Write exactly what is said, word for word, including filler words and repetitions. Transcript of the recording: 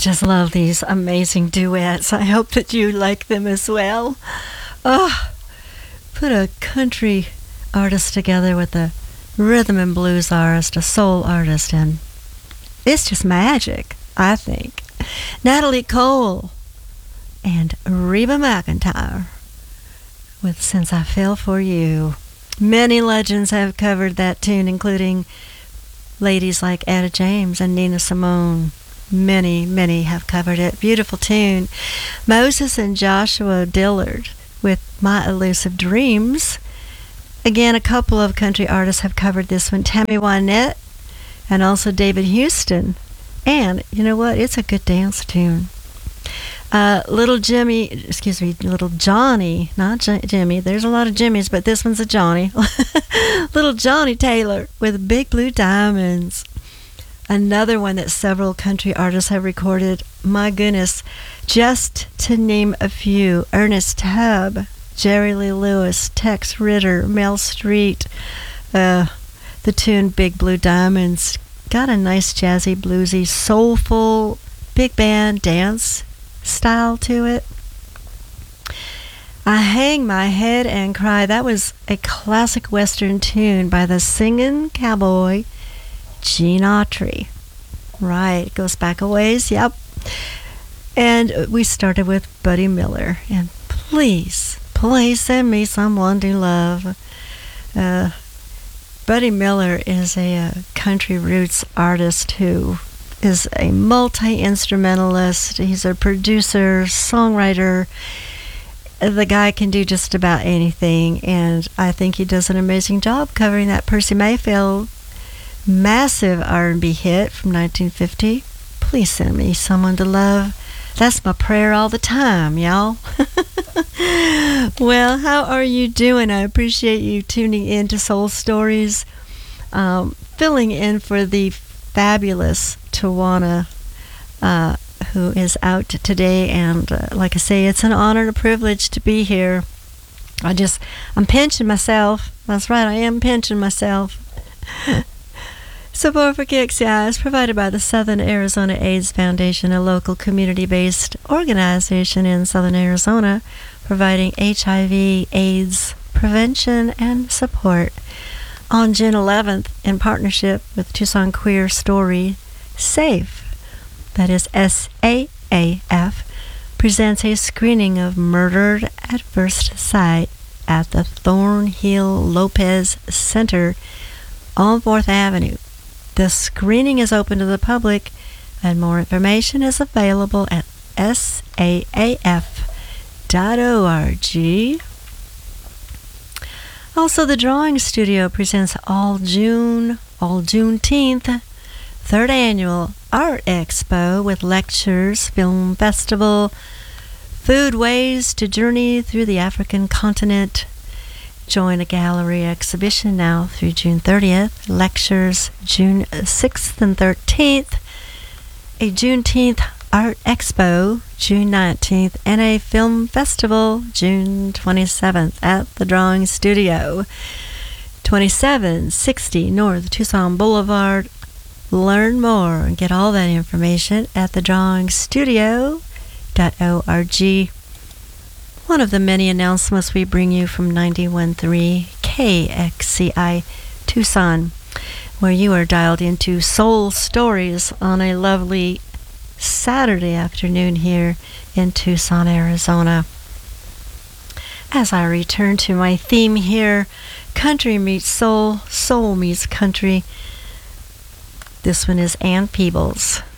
just love these amazing duets. I hope that you like them as well. Oh, put a country artist together with a rhythm and blues artist, a soul artist, and it's just magic, I think. Natalie Cole and Reba McEntire with Since I Fell For You. Many legends have covered that tune, including ladies like Etta James and Nina Simone. Many, many have covered it. Beautiful tune. Moses and Joshua Dillard with My Elusive Dreams. Again, a couple of country artists have covered this one. Tammy Wynette and also David Houston. And you know what? It's a good dance tune. Uh, little Jimmy, excuse me, little Johnny, not J- Jimmy. There's a lot of Jimmys, but this one's a Johnny. Little Johnny Taylor with Big Blue Diamonds. Another one that several country artists have recorded. My goodness, just to name a few: Ernest Tubb, Jerry Lee Lewis, Tex Ritter, Mel Street. Uh, the tune Big Blue Diamonds got a nice jazzy, bluesy, soulful, big band dance style to it. I Hang My Head and Cry. That was a classic Western tune by the singing cowboy Gene Autry. Right, it goes back a ways, yep. And we started with Buddy Miller. And please, please send me someone to love. Uh, Buddy Miller is a, uh country roots artist who is a multi-instrumentalist. He's a producer, songwriter. The guy can do just about anything, and I think he does an amazing job covering that Percy Mayfield massive R and B hit from nineteen fifty. Please send me someone to love. That's my prayer all the time, y'all. Well, how are you doing? I appreciate you tuning in to Soul Stories, um, filling in for the fabulous Tawana, uh, who is out today. And uh, like I say, it's an honor and a privilege to be here. I just, I'm pinching myself. That's right, I am pinching myself. Support for K X C I is provided by the Southern Arizona AIDS Foundation, a local community-based organization in Southern Arizona providing H I V AIDS prevention and support. On June eleventh, in partnership with Tucson Queer Story, SAFE, that is S A A F, presents a screening of Murdered at First Sight at the Thornhill Lopez Center on fourth Avenue. The screening is open to the public, and more information is available at S A A F dot org. Also, the Drawing Studio presents all June, all Juneteenth, third annual Art Expo with lectures, film festival, food ways to journey through the African continent. Join a gallery exhibition now through June thirtieth, lectures June sixth and thirteenth, a Juneteenth Art Expo June nineteenth, and a film festival June twenty-seventh at the Drawing Studio, twenty-seven sixty North Tucson Boulevard. Learn more and get all that information at the drawing studio dot org. One of the many announcements we bring you from ninety-one point three K X C I Tucson, where you are dialed into Soul Stories on a lovely Saturday afternoon here in Tucson, Arizona. As I return to my theme here, country meets soul, soul meets country. This one is Ann Peebles.